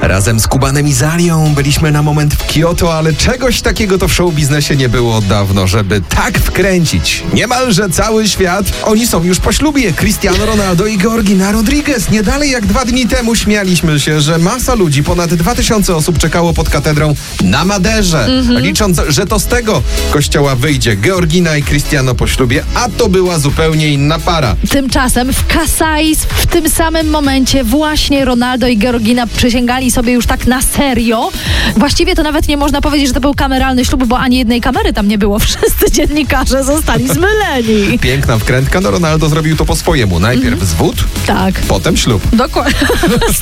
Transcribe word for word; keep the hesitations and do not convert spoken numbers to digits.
Razem z Kubanem i Zalią byliśmy na moment w Kyoto, ale czegoś takiego to w show biznesie nie było od dawno, żeby tak wkręcić niemalże cały świat. Oni są już po ślubie. Cristiano Ronaldo i Georgina Rodriguez. Nie dalej jak dwa dni temu śmialiśmy się, że masa ludzi, ponad dwa tysiące osób czekało pod katedrą na Maderze, mm-hmm. licząc, że to z tego kościoła wyjdzie Georgina i Cristiano po ślubie, a to była zupełnie inna para. Tymczasem w Casais w tym samym momencie właśnie Ronaldo i Georgina przysięgali sobie już tak na serio. Właściwie to nawet nie można powiedzieć, że to był kameralny ślub, bo ani jednej kamery tam nie było. Wszyscy dziennikarze zostali zmyleni. Piękna wkrętka, no Ronaldo zrobił to po swojemu. Najpierw zwód, tak. potem ślub. Dokładnie.